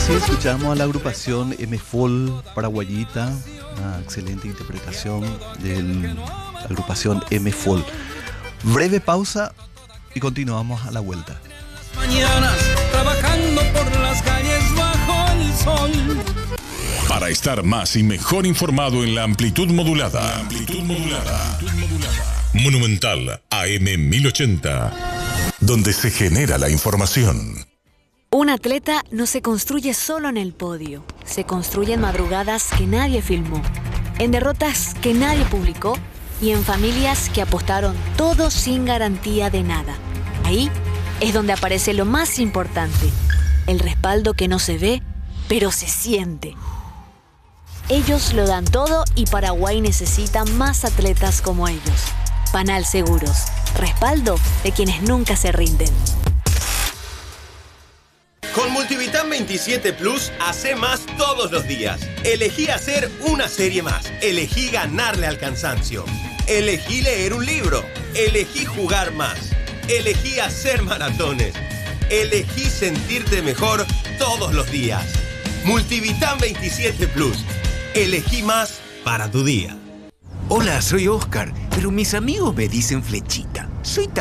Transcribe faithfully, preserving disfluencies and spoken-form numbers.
Así escuchamos a la agrupación M-Fol paraguayita, una excelente interpretación de la agrupación M-Fol. Breve pausa y continuamos a la vuelta. Mañanas trabajando por las calles bajo el sol. Para estar más y mejor informado en la amplitud modulada. La amplitud modulada. Monumental A M mil ochenta, donde se genera la información. Un atleta no se construye solo en el podio, se construye en madrugadas que nadie filmó, en derrotas que nadie publicó y en familias que apostaron todo sin garantía de nada. Ahí es donde aparece lo más importante, el respaldo que no se ve, pero se siente. Ellos lo dan todo y Paraguay necesita más atletas como ellos. Panal Seguros, respaldo de quienes nunca se rinden. Con Multivitam veintisiete Plus, hace más todos los días. Elegí hacer una serie más. Elegí ganarle al cansancio. Elegí leer un libro. Elegí jugar más. Elegí hacer maratones. Elegí sentirte mejor todos los días. Multivitam veintisiete Plus. Elegí más para tu día. Hola, soy Oscar, pero mis amigos me dicen Flechita. Soy